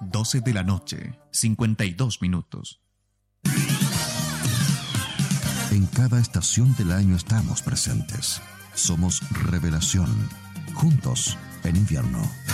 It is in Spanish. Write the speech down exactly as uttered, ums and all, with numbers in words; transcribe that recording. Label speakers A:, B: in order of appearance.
A: doce de la noche, cincuenta y dos minutos.
B: En cada estación del año estamos presentes. Somos Revelación. Juntos en invierno.